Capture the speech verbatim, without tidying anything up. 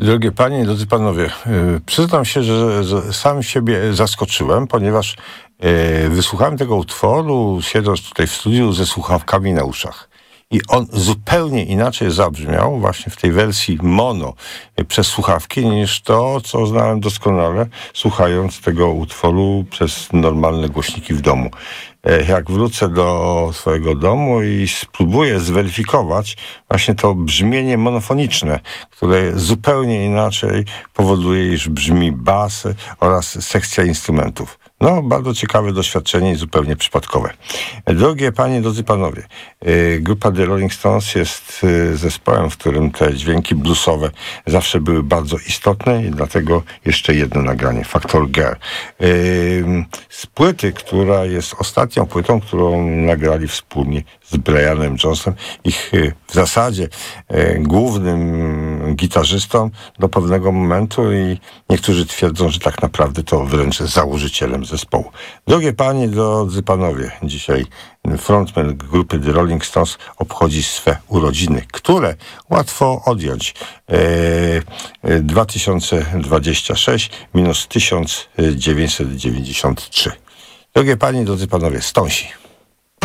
Drogie panie, drodzy panowie, yy, przyznam się, że, że sam siebie zaskoczyłem, ponieważ yy, wysłuchałem tego utworu, siedząc tutaj w studiu ze słuchawkami na uszach. I on zupełnie inaczej zabrzmiał właśnie w tej wersji mono yy, przez słuchawki, niż to, co znałem doskonale, słuchając tego utworu przez normalne głośniki w domu. Jak wrócę do swojego domu i spróbuję zweryfikować właśnie to brzmienie monofoniczne, które zupełnie inaczej powoduje, iż brzmi bas oraz sekcja instrumentów. No, bardzo ciekawe doświadczenie i zupełnie przypadkowe. Drogie panie, drodzy panowie, grupa The Rolling Stones jest zespołem, w którym te dźwięki bluesowe zawsze były bardzo istotne i dlatego jeszcze jedno nagranie, Factory Girl. Z płyty, która jest ostatnią płytą, którą nagrali wspólnie z Brianem Jonesem, ich w zasadzie głównym gitarzystą do pewnego momentu i niektórzy twierdzą, że tak naprawdę to wręcz założycielem zespołu. Drogie panie, drodzy panowie, dzisiaj frontman grupy The Rolling Stones obchodzi swe urodziny, które łatwo odjąć. E, dwa tysiące dwadzieścia sześć minus tysiąc dziewięćset dziewięćdziesiąt trzy. Drogie panie, drodzy panowie, Stonesi.